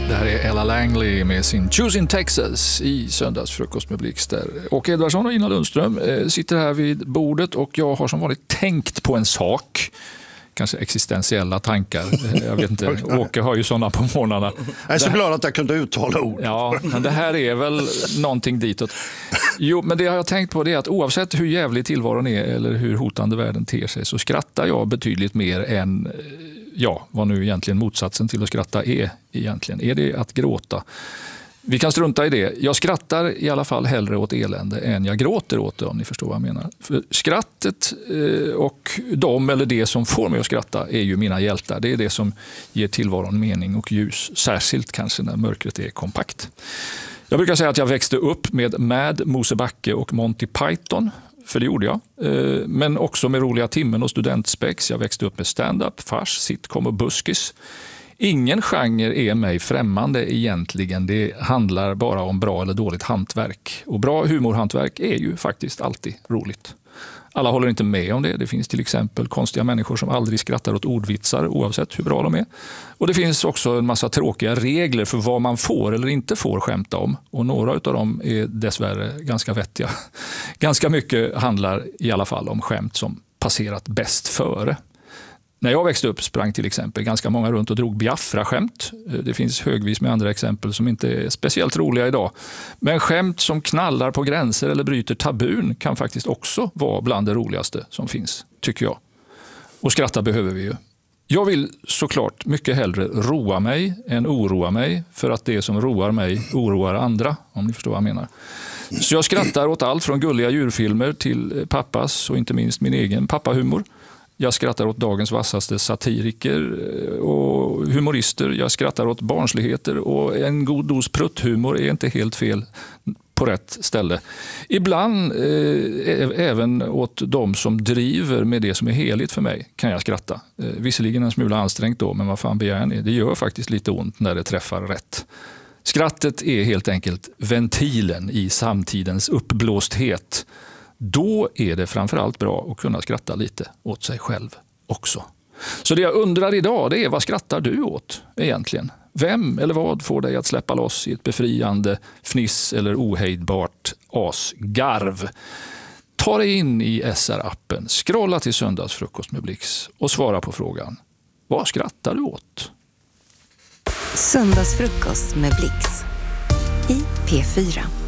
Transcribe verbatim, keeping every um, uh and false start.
Det här är Ella Langley med sin Choosing Texas i Söndagsfrukost med Blix där. Och Edvardsson och Ina Lundström eh, sitter här vid bordet och jag har som vanligt tänkt på en sak. Kanske existentiella tankar. Jag vet inte, Åke har ju sådana på morgnarna. Jag är så glad att jag kunde uttala ord. Ja, men det här är väl någonting ditåt. Jo, men det jag har tänkt på det är att oavsett hur jävlig tillvaron är eller hur hotande världen ter sig så skrattar jag betydligt mer än, ja, vad nu egentligen motsatsen till att skratta är egentligen. Är det att gråta? Vi kan strunta i det. Jag skrattar i alla fall hellre åt elände än jag gråter åt det, om ni förstår vad jag menar. För skrattet och de eller det som får mig att skratta är ju mina hjältar. Det är det som ger tillvaron mening och ljus. Särskilt kanske när mörkret är kompakt. Jag brukar säga att jag växte upp med Mad, Mosebacke och Monty Python. För det gjorde jag. Men också med Roliga timmen och Studentspex. Jag växte upp med stand-up, fars, sitcom och buskis. Ingen genre är mig främmande egentligen. Det handlar bara om bra eller dåligt hantverk. Och bra humorhantverk är ju faktiskt alltid roligt. Alla håller inte med om det. Det finns till exempel konstiga människor som aldrig skrattar åt ordvitsar oavsett hur bra de är. Och det finns också en massa tråkiga regler för vad man får eller inte får skämta om. Och några av dem är dessvärre ganska vettiga. Ganska mycket handlar i alla fall om skämt som passerat bäst före. När jag växte upp sprang till exempel ganska många runt och drog Biafra-skämt. Det finns högvis med andra exempel som inte är speciellt roliga idag. Men skämt som knallar på gränser eller bryter tabun kan faktiskt också vara bland det roligaste som finns, tycker jag. Och skratta behöver vi ju. Jag vill såklart mycket hellre roa mig än oroa mig för att det som roar mig oroar andra, om ni förstår vad jag menar. Så jag skrattar åt allt från gulliga djurfilmer till pappas och inte minst min egen pappahumor. Jag skrattar åt dagens vassaste satiriker och humorister. Jag skrattar åt barnsligheter och en god dos prutthumor är inte helt fel på rätt ställe. Ibland eh, även åt de som driver med det som är heligt för mig kan jag skratta. Eh, visserligen en smula ansträngt då, men vad fan begär ni? Det gör faktiskt lite ont när det träffar rätt. Skrattet är helt enkelt ventilen i samtidens uppblåsthet. Då är det framförallt bra att kunna skratta lite åt sig själv också. Så det jag undrar idag det är, vad skrattar du åt egentligen? Vem eller vad får dig att släppa loss i ett befriande fniss eller ohejdbart asgarv? Ta dig in i S R-appen, scrolla till Söndagsfrukost med Blix och svara på frågan: vad skrattar du åt? Söndagsfrukost med Blix i P fyra.